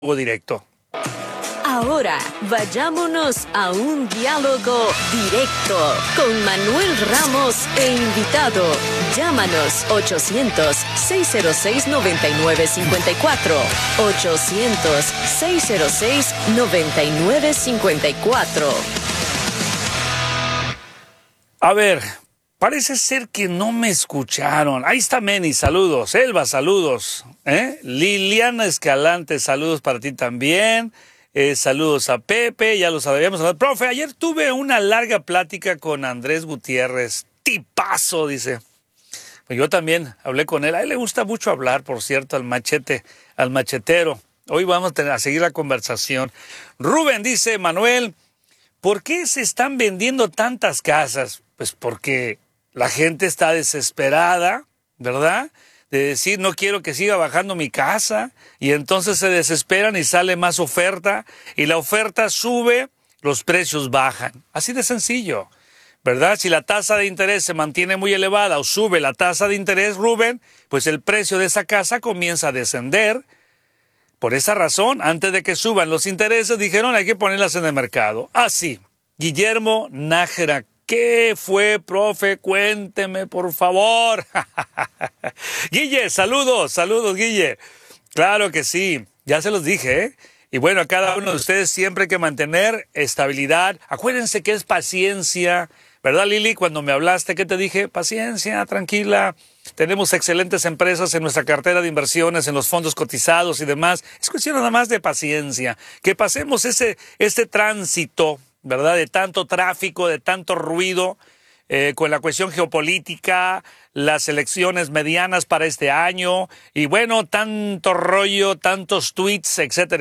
directo. Ahora vayámonos a un diálogo directo con Manuel Ramos e invitado. Llámanos 800-606-9954. 800-606-9954. A ver, parece ser que no me escucharon. Ahí está Meni, saludos. Elba, saludos. Liliana Escalante, saludos para ti también. Saludos a Pepe, ya lo sabíamos. Profe, ayer tuve una larga plática con Andrés Gutiérrez. Tipazo, dice. Pues yo también hablé con él. A él le gusta mucho hablar, por cierto, al machetero. Hoy vamos a seguir la conversación. Rubén dice, Manuel, ¿por qué se están vendiendo tantas casas? Pues porque la gente está desesperada, ¿verdad? De decir, no quiero que siga bajando mi casa, y entonces se desesperan y sale más oferta, y la oferta sube, los precios bajan. Así de sencillo, ¿verdad? Si la tasa de interés se mantiene muy elevada o sube la tasa de interés, Rubén, pues el precio de esa casa comienza a descender. Por esa razón, antes de que suban los intereses, dijeron hay que ponerlas en el mercado. Así, Guillermo Nájera. ¿Qué fue, profe? Cuénteme, por favor. Guille, saludos, Guille. Claro que sí, ya se los dije, ¿eh? Y bueno, a cada uno de ustedes siempre hay que mantener estabilidad. Acuérdense que es paciencia, ¿verdad, Lili? Cuando me hablaste, ¿qué te dije? Paciencia, tranquila. Tenemos excelentes empresas en nuestra cartera de inversiones, en los fondos cotizados y demás. Es cuestión nada más de paciencia. Que pasemos este tránsito, ¿verdad? De tanto tráfico, de tanto ruido, con la cuestión geopolítica, las elecciones medianas para este año, y bueno, tanto rollo, tantos tweets, etcétera.